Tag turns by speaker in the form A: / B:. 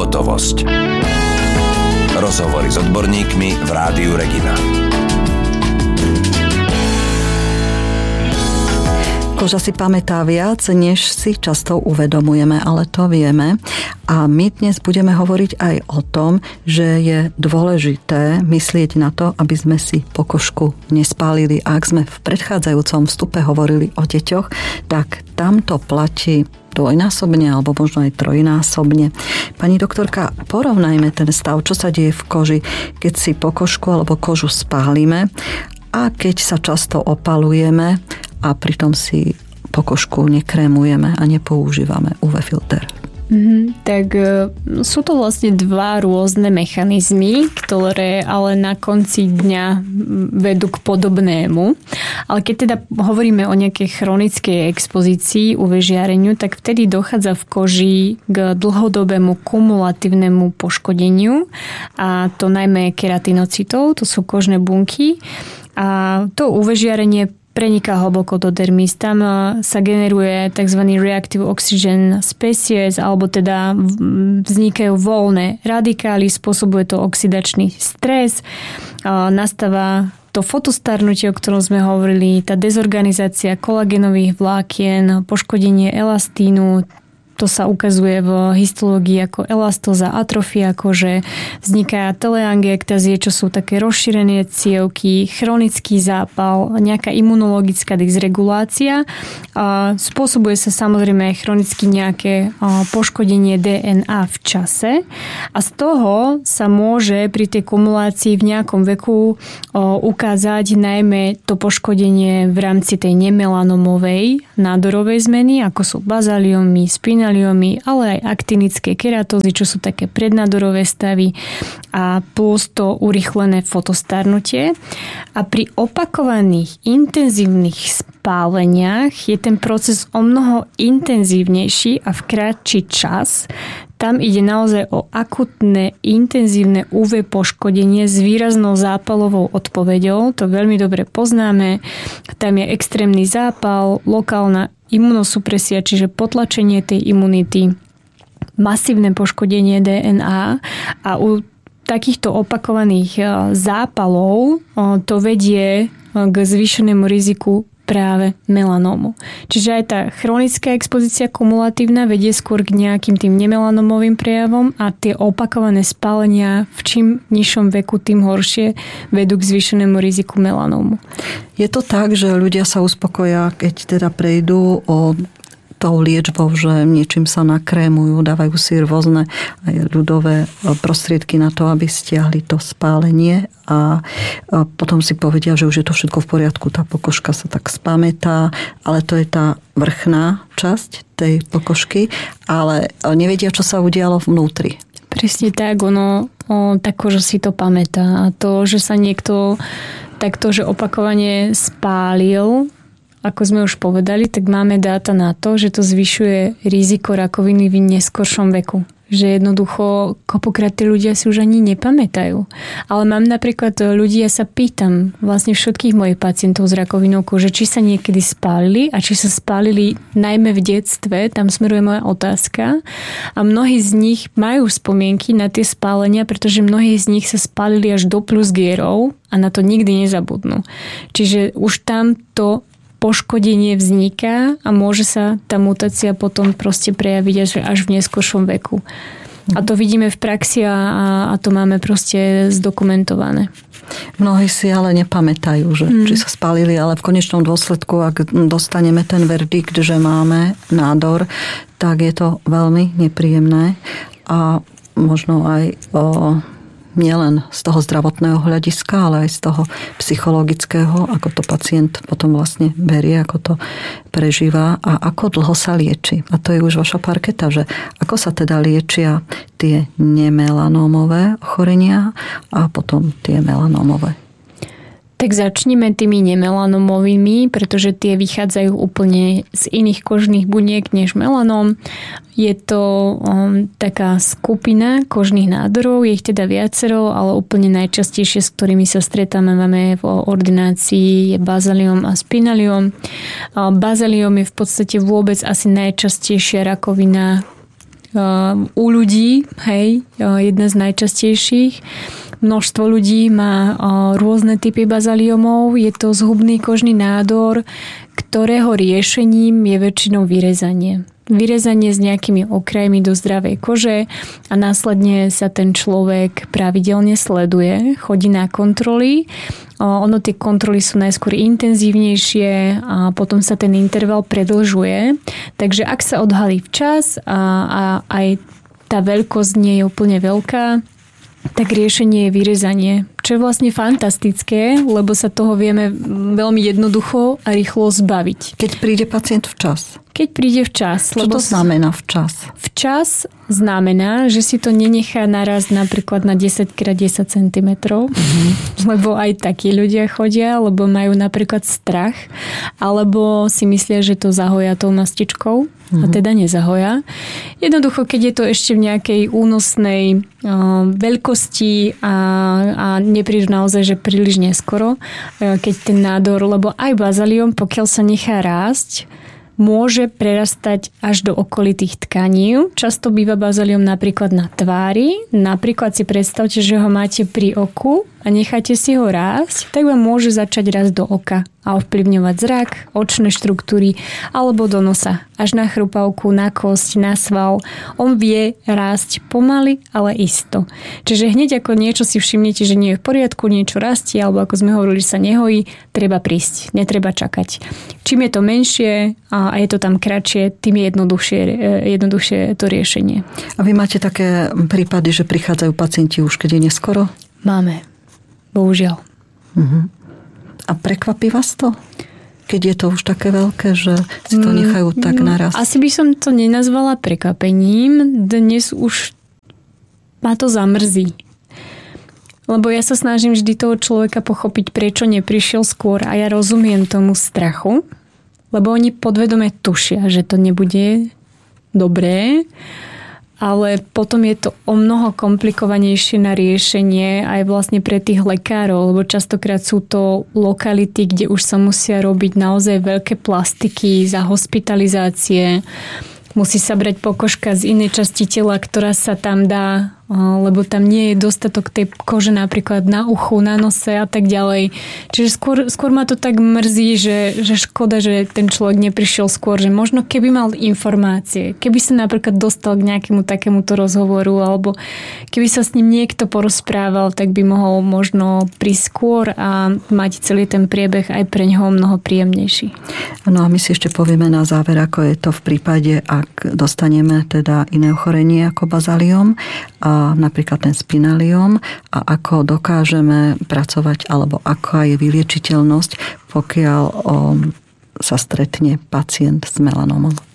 A: Pohotovosť. Rozhovory s odborníkmi v Rádiu Regina.
B: Koža si pamätá viac, než si často uvedomujeme, ale to vieme. A my dnes budeme hovoriť aj o tom, že je dôležité myslieť na to, aby sme si pokožku nespálili. A ak sme v predchádzajúcom vstupe hovorili o deťoch, tak tam to platí dvojnásobne alebo možno aj trojnásobne. Pani doktorka, porovnajme ten stav, čo sa deje v koži, keď si pokožku alebo kožu spálime a keď sa často opalujeme a pritom si pokožku nekrémujeme a nepoužívame UV filter.
C: Tak sú to vlastne dva rôzne mechanizmy, ktoré ale na konci dňa vedú k podobnému. Ale keď teda hovoríme o nejakej chronickej expozícii UV žiareniu, tak vtedy dochádza v koži k dlhodobému kumulatívnemu poškodeniu, a to najmä keratinocytov, to sú kožné bunky. A to UV žiarenie preniká hlboko do dermis. Tam sa generuje tzv. Reactive Oxygen Species, alebo teda vznikajú voľné radikály, spôsobuje to oxidačný stres, nastáva to fotostarnutie, o ktorom sme hovorili, tá dezorganizácia kolagénových vlákien, poškodenie elastínu. To sa ukazuje v histológii ako elastóza, atrofia kože, vzniká teleangiektazie, čo sú také rozšírené cievky, chronický zápal, nejaká imunologická dysregulácia. Spôsobuje sa samozrejme aj chronicky nejaké poškodenie DNA v čase, a z toho sa môže pri tej kumulácii v nejakom veku ukázať najmä to poškodenie v rámci tej nemelanomovej nádorovej zmeny, ako sú bazaliomy, spinaliomy, ale aj aktinické keratózy, čo sú také prednádorové stavy, a plus to urýchlené fotostarnutie. A pri opakovaných intenzívnych spáleniach je ten proces o mnoho intenzívnejší a v krátší čas. Tam ide naozaj o akutné, intenzívne UV poškodenie s výraznou zápalovou odpoveďou. To veľmi dobre poznáme. Tam je extrémny zápal, lokálna imunosupresia, čiže potlačenie tej imunity, masívne poškodenie DNA, a u takýchto opakovaných zápalov to vedie k zvýšenému riziku práve melanómu. Čiže aj tá chronická expozícia kumulatívna vedie skôr k nejakým tým nemelanomovým prejavom, a tie opakované spálenia v čím nižšom veku, tým horšie, vedú k zvýšenému riziku melanómu.
B: Je to tak, že ľudia sa uspokoja, keď teda prejdú o tou liečbou, že niečím sa nakrémujú, dávajú si rôzne aj ľudové prostriedky na to, aby stiahli to spálenie, a potom si povedia, že už je to všetko v poriadku, tá pokožka sa tak spamätá, ale to je tá vrchná časť tej pokožky, ale nevedia, čo sa udialo vnútri.
C: Presne tak, tá koža si to pamätá, a to, že sa niekto takto, že opakovane spálil, ako sme už povedali, tak máme dáta na to, že to zvyšuje riziko rakoviny v neskoršom veku. Že jednoducho koľkokrát tí ľudia si už ani nepamätajú. Ale mám napríklad ľudí, ja sa pýtam vlastne všetkých mojich pacientov s rakovinou kože, či sa niekedy spálili, a či sa spálili najmä v detstve, tam smeruje moja otázka. A mnohí z nich majú spomienky na tie spálenia, pretože mnohí z nich sa spálili až do plusgierov a na to nikdy nezabudnú. Čiže už tam to poškodenie vzniká a môže sa tá mutácia potom proste prejaviť až v neskoršom veku. A to vidíme v praxi a to máme proste zdokumentované.
B: Mnohí si ale nepamätajú, že či sa spálili, ale v konečnom dôsledku, ak dostaneme ten verdikt, že máme nádor, tak je to veľmi nepríjemné, a možno aj nielen z toho zdravotného hľadiska, ale aj z toho psychologického, ako to pacient potom vlastne berie, ako to prežíva a ako dlho sa lieči. A to je už vaša parketa, že ako sa teda liečia tie nemelanómové ochorenia a potom tie melanómové.
C: Tak začneme tými nemelanomovými, pretože tie vychádzajú úplne z iných kožných buniek než melanóm. Je to taká skupina kožných nádorov, je ich teda viacero, ale úplne najčastejšie, s ktorými sa stretávame v ordinácii, je bazaliom a spinaliom. Bazaliom je v podstate vôbec asi najčastejšia rakovina u ľudí, hej, jedna z najčastejších. Množstvo ľudí má rôzne typy bazaliomov. Je to zhubný kožný nádor, ktorého riešením je väčšinou vyrezanie. Vyrezanie s nejakými okrajmi do zdravej kože a následne sa ten človek pravidelne sleduje, chodí na kontroly. Ono tie kontroly sú najskôr intenzívnejšie a potom sa ten interval predĺžuje. Takže ak sa odhalí včas a aj tá veľkosť nie je úplne veľká, tak riešenie je vyrezanie. Čo je vlastne fantastické, lebo sa toho vieme veľmi jednoducho a rýchlo zbaviť.
B: Keď príde pacient včas.
C: Keď príde včas.
B: Čo to znamená včas?
C: Včas znamená, že si to nenechá naraz napríklad na 10x10 cm, lebo aj takí ľudia chodia, lebo majú napríklad strach, alebo si myslia, že to zahoja tou mastičkou a teda nezahoja. Jednoducho, keď je to ešte v nejakej únosnej veľkosti a neprídu naozaj, že príliš neskoro, keď ten nádor, lebo aj bazaliom, pokiaľ sa nechá rásť, môže prerastať až do okolitých tkaní. Často býva bazaliom napríklad na tvári. Napríklad si predstavte, že ho máte pri oku a necháte si ho rásť, tak vám môže začať rásť do oka a ovplyvňovať zrak, očné štruktúry alebo do nosa. Až na chrupavku, na kosť, na sval. On vie rásť pomaly, ale isto. Čiže hneď ako niečo si všimnete, že nie je v poriadku, niečo rastie, alebo ako sme hovorili, že sa nehojí, treba prísť. Netreba čakať. Čím je to menšie a je to tam kratšie, tým je jednoduchšie to riešenie.
B: A vy máte také prípady, že prichádzajú pacienti už keď je neskoro?
C: Máme. Bohužiaľ.
B: A prekvapí vás to? Keď je to už také veľké, že si to nechajú tak naraz?
C: Asi by som to nenazvala prekvapením. Dnes už ma to zamrzí. Lebo ja sa snažím vždy toho človeka pochopiť, prečo neprišiel skôr a ja rozumiem tomu strachu, lebo oni podvedome tušia, že to nebude dobré, ale potom je to o mnoho komplikovanejšie na riešenie aj vlastne pre tých lekárov, lebo častokrát sú to lokality, kde už sa musia robiť naozaj veľké plastiky za hospitalizácie. Musí sa brať pokožka z inej časti tela, ktorá sa tam dá, lebo tam nie je dostatok tej kože napríklad na uchu, na nose a tak ďalej. Čiže skôr ma to tak mrzí, že škoda, že ten človek neprišiel skôr, že možno keby mal informácie, keby sa napríklad dostal k nejakému takémuto rozhovoru alebo keby sa s ním niekto porozprával, tak by mohol možno prísť skôr a mať celý ten priebeh aj pre ňoho mnoho príjemnejší.
B: No a my si ešte povieme na záver, ako je to v prípade, ak dostaneme teda iné ochorenie ako bazaliom a napríklad ten spinaliom a ako dokážeme pracovať alebo aká je vyliečiteľnosť, pokiaľ sa stretne pacient s melanomom.